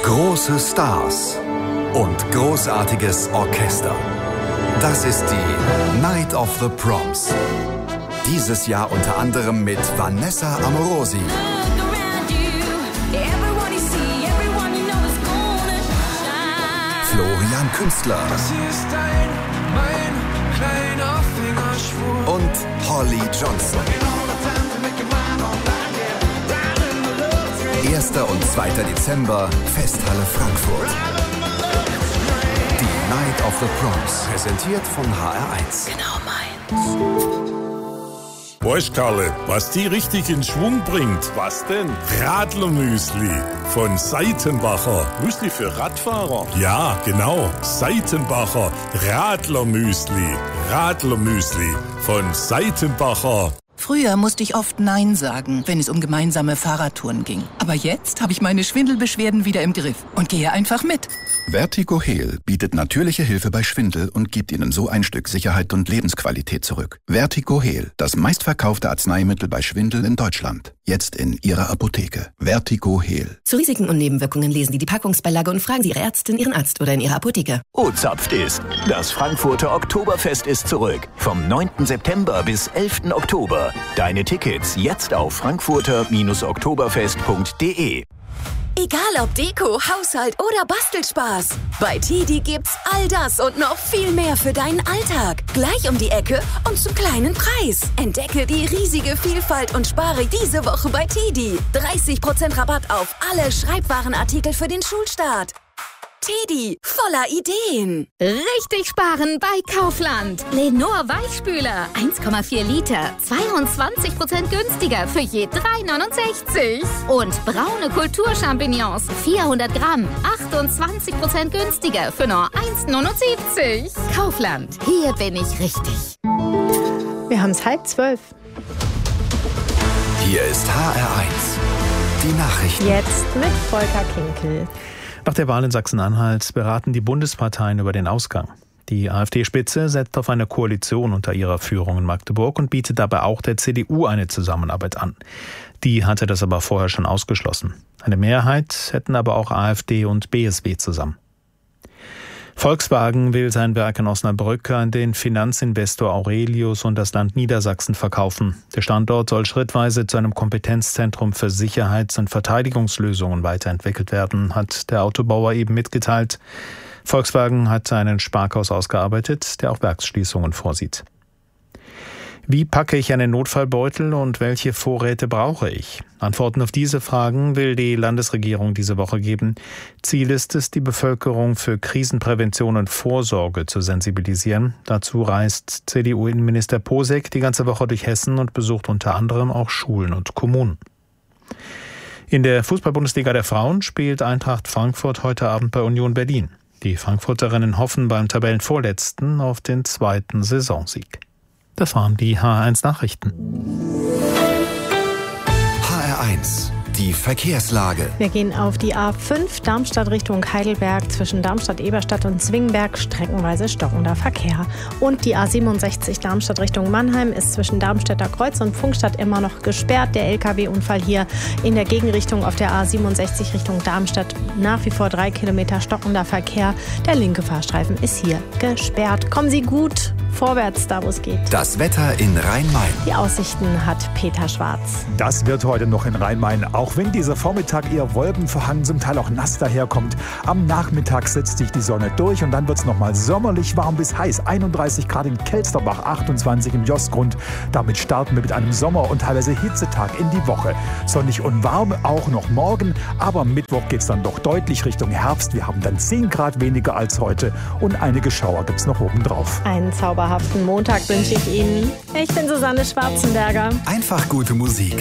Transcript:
Große Stars und großartiges Orchester. Das ist die Night of the Proms. Dieses Jahr unter anderem mit Vanessa Amorosi, Florian Künstler und Holly Johnson. 1. und 2. Dezember, Festhalle Frankfurt. Die Night of the Proms, präsentiert von HR1. Genau meins. Weißt, Karle, was die richtig in Schwung bringt? Was denn? Radlermüsli von Seitenbacher. Müsli für Radfahrer? Ja, genau. Seitenbacher Radlermüsli. Radlermüsli von Seitenbacher. Früher musste ich oft Nein sagen, wenn es um gemeinsame Fahrradtouren ging. Aber jetzt habe ich meine Schwindelbeschwerden wieder im Griff und gehe einfach mit. Vertigo Heal bietet natürliche Hilfe bei Schwindel und gibt Ihnen so ein Stück Sicherheit und Lebensqualität zurück. Vertigo Heal, das meistverkaufte Arzneimittel bei Schwindel in Deutschland. Jetzt in Ihrer Apotheke. Vertigo Heal. Zu Risiken und Nebenwirkungen lesen Sie die Packungsbeilage und fragen Sie Ihre Ärztin, Ihren Arzt oder in Ihrer Apotheke. O-Zapft ist. Das Frankfurter Oktoberfest ist zurück. Vom 9. September bis 11. Oktober. Deine Tickets jetzt auf frankfurter-oktoberfest.de. Egal ob Deko, Haushalt oder Bastelspaß. Bei TEDi gibt's all das und noch viel mehr für deinen Alltag. Gleich um die Ecke und zum kleinen Preis. Entdecke die riesige Vielfalt und spare diese Woche bei TEDi. 30% Rabatt auf alle Schreibwarenartikel für den Schulstart. TEDi, voller Ideen. Richtig sparen bei Kaufland. Lenor Weichspüler, 1,4 Liter, 22% günstiger für je 3,69. Und braune Kulturchampignons, 400 Gramm, 28% günstiger für nur 1,79. Kaufland, hier bin ich richtig. Wir haben es 11:30. Hier ist HR1. Die Nachrichten. Jetzt mit Volker Kinkel. Nach der Wahl in Sachsen-Anhalt beraten die Bundesparteien über den Ausgang. Die AfD-Spitze setzt auf eine Koalition unter ihrer Führung in Magdeburg und bietet dabei auch der CDU eine Zusammenarbeit an. Die hatte das aber vorher schon ausgeschlossen. Eine Mehrheit hätten aber auch AfD und BSW zusammen. Volkswagen will sein Werk in Osnabrück an den Finanzinvestor Aurelius und das Land Niedersachsen verkaufen. Der Standort soll schrittweise zu einem Kompetenzzentrum für Sicherheits- und Verteidigungslösungen weiterentwickelt werden, hat der Autobauer eben mitgeteilt. Volkswagen hat einen Sparkurs ausgearbeitet, der auch Werksschließungen vorsieht. Wie packe ich einen Notfallbeutel und welche Vorräte brauche ich? Antworten auf diese Fragen will die Landesregierung diese Woche geben. Ziel ist es, die Bevölkerung für Krisenprävention und Vorsorge zu sensibilisieren. Dazu reist CDU-Innenminister Posek die ganze Woche durch Hessen und besucht unter anderem auch Schulen und Kommunen. In der Fußball-Bundesliga der Frauen spielt Eintracht Frankfurt heute Abend bei Union Berlin. Die Frankfurterinnen hoffen beim Tabellenvorletzten auf den 2. Saisonsieg. Das waren die HR1 Nachrichten. HR1, die Verkehrslage. Wir gehen auf die A5 Darmstadt Richtung Heidelberg. Zwischen Darmstadt-Eberstadt und Zwingberg streckenweise stockender Verkehr. Und die A67 Darmstadt Richtung Mannheim ist zwischen Darmstädter Kreuz und Pfungstadt immer noch gesperrt. Der LKW-Unfall hier in der Gegenrichtung auf der A67 Richtung Darmstadt. Nach wie vor 3 Kilometer stockender Verkehr. Der linke Fahrstreifen ist hier gesperrt. Kommen Sie gut vorwärts, da wo es geht. Das Wetter in Rhein-Main. Die Aussichten hat Peter Schwarz. Das wird heute noch in Rhein-Main, auch wenn dieser Vormittag eher wolkenverhangen, zum Teil auch nass daherkommt. Am Nachmittag setzt sich die Sonne durch und dann wird es nochmal sommerlich warm bis heiß. 31 Grad in Kelsterbach, 28 im Josgrund. Damit starten wir mit einem Sommer- und teilweise Hitzetag in die Woche. Sonnig und warm auch noch morgen, aber am Mittwoch geht es dann doch deutlich Richtung Herbst. Wir haben dann 10 Grad weniger als heute und einige Schauer gibt es noch oben drauf. Einen zauberhaften Montag wünsche ich Ihnen. Ich bin Susanne Schwarzenberger. Einfach gute Musik